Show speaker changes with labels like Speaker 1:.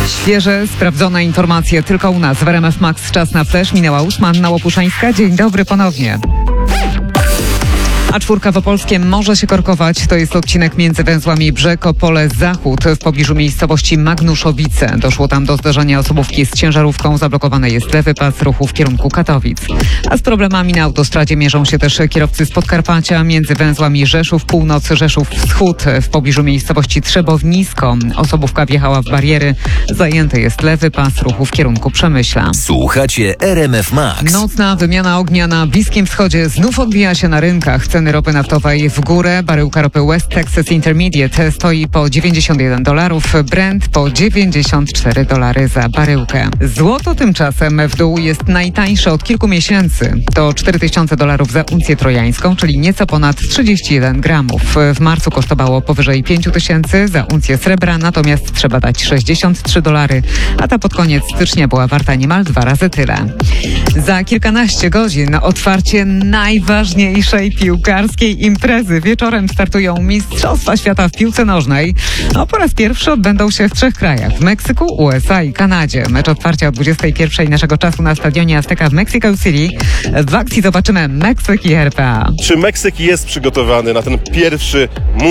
Speaker 1: Świeże, sprawdzone informacje tylko u nas w RMF Max. Czas na flash. Minęła 8. Anna Łopuszańska. Dzień dobry ponownie. A4 w Opolskiem może się korkować. To jest odcinek między węzłami Brzeg-Opole-Zachód w pobliżu miejscowości Magnuszowice. Doszło tam do zdarzenia osobówki z ciężarówką. Zablokowany jest lewy pas ruchu w kierunku Katowic. A z problemami na autostradzie mierzą się też kierowcy z Podkarpacia między węzłami Rzeszów Północ, Rzeszów Wschód w pobliżu miejscowości Trzebownisko. Osobówka wjechała w bariery. Zajęty jest lewy pas ruchu w kierunku Przemyśla.
Speaker 2: Słuchacie RMF Max.
Speaker 1: Nocna wymiana ognia na Bliskim Wschodzie znów odbija się na rynkach. Ceny ropy naftowej w górę. Baryłka ropy West Texas Intermediate stoi po $91, Brent po $94 za baryłkę. Złoto tymczasem w dół jest najtańsze od kilku miesięcy. To $4000 za uncję trojańską, czyli nieco ponad 31 gramów. W marcu kosztowało powyżej 5000 za uncję srebra, natomiast trzeba dać $63, a ta pod koniec stycznia była warta niemal 2 razy tyle. Za kilkanaście godzin otwarcie najważniejszej piłkarskiej imprezy. Wieczorem startują Mistrzostwa Świata w piłce nożnej. Po raz pierwszy odbędą się w 3 krajach. W Meksyku, USA i Kanadzie. Mecz otwarcia o 21 naszego czasu na stadionie Azteca w Mexico City. W akcji zobaczymy Meksyk i RPA.
Speaker 3: Czy Meksyk jest przygotowany na ten pierwszy